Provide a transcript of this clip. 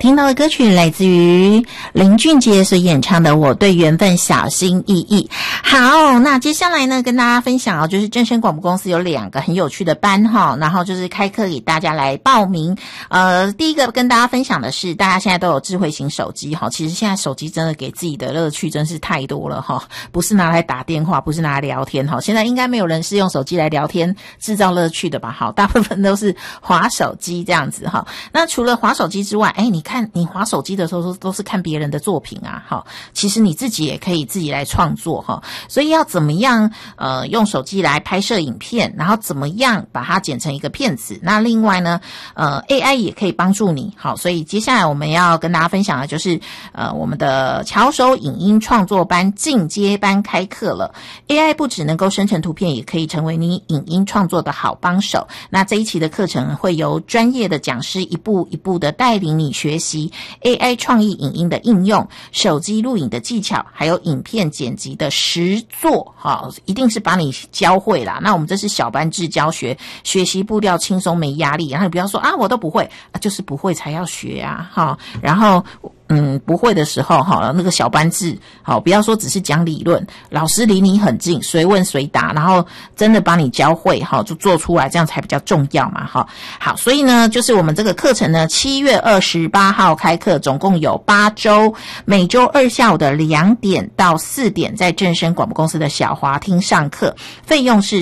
听到的歌曲来自于林俊杰所演唱的《我对缘分小心翼翼》。好，那接下来呢，跟大家分享哦，就是正声广播公司有2个很有趣的班哈，然后就是开课给大家来报名。第一个跟大家分享的是，大家现在都有智慧型手机哈，其实现在手机真的给自己的乐趣真是太多了哈，不是拿来打电话，不是拿来聊天哈，现在应该没有人是用手机来聊天制造乐趣的吧？好，大部分都是滑手机这样子哈。那除了滑手机之外，你看你滑手机的时候都是看别人的作品啊，哈，其实你自己也可以自己来创作哈。所以要怎么样用手机来拍摄影片，然后怎么样把它剪成一个片子？那另外呢AI 也可以帮助你。好，所以接下来我们要跟大家分享的就是我们的巧手影音创作班进阶班开课了。AI 不只能够生成图片，也可以成为你影音创作的好帮手。那这一期的课程会由专业的讲师一步一步的带领你学习 AI 创意影音的应用、手机录影的技巧，还有影片剪辑的实作。好，一定是把你教会啦。那我们这是小班制教学，学习步调轻松没压力，然后你不要说我都不会就是不会才要学啊。好，然后不会的时候那个小班制，好，不要说只是讲理论，老师离你很近，随问随答，然后真的把你教会，就做出来，这样才比较重要嘛。好，所以呢，就是我们这个课程呢，7月28号开课，总共有8周，每周2下午的2点到4点，在正声广播公司的小华厅上课，费用是